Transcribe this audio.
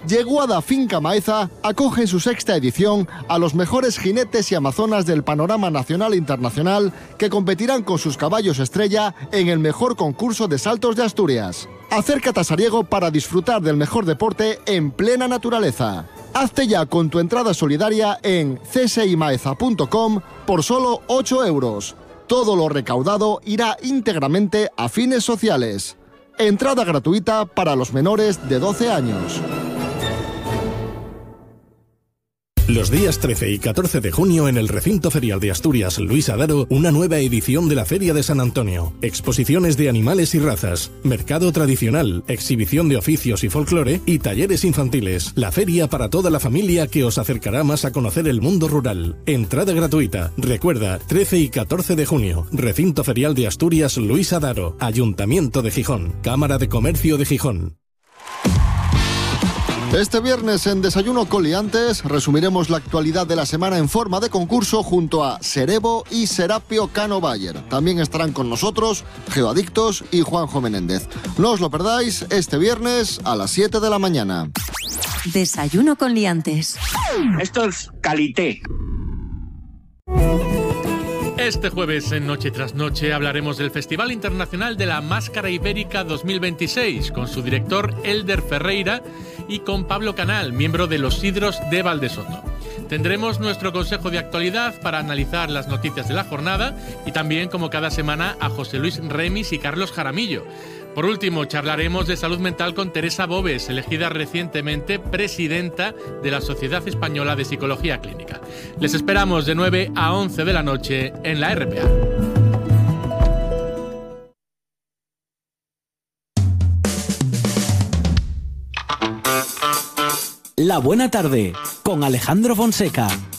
Yeguada Finca Maeza acoge en su sexta edición a los mejores jinetes y amazonas del panorama nacional e internacional que competirán con sus caballos estrella en el mejor concurso de saltos de Asturias. Acércate a Sariego para disfrutar del mejor deporte en plena naturaleza. Hazte ya con tu entrada solidaria en csimaeza.com por solo 8 euros. Todo lo recaudado irá íntegramente a fines sociales. Entrada gratuita para los menores de 12 años. Los días 13 y 14 de junio en el Recinto Ferial de Asturias Luis Adaro, una nueva edición de la Feria de San Antonio. Exposiciones de animales y razas, mercado tradicional, exhibición de oficios y folclore y talleres infantiles. La feria para toda la familia que os acercará más a conocer el mundo rural. Entrada gratuita. Recuerda, 13 y 14 de junio, Recinto Ferial de Asturias Luis Adaro, Ayuntamiento de Gijón, Cámara de Comercio de Gijón. Este viernes en Desayuno con Liantes resumiremos la actualidad de la semana en forma de concurso junto a Serebo y Serapio Cano Bayer. También estarán con nosotros Geoadictos y Juanjo Menéndez. No os lo perdáis este viernes a las 7 de la mañana. Desayuno con Liantes. Esto es calité. Este jueves en Noche tras Noche hablaremos del Festival Internacional de la Máscara Ibérica 2026 con su director Elder Ferreira y con Pablo Canal, miembro de los Sidros de Valdesoto. Tendremos nuestro consejo de actualidad para analizar las noticias de la jornada y también, como cada semana, a José Luis Remis y Carlos Jaramillo. Por último, charlaremos de salud mental con Teresa Bobes, elegida recientemente presidenta de la Sociedad Española de Psicología Clínica. Les esperamos de 9 a 11 de la noche en la RPA. La Buena Tarde, con Alejandro Fonseca.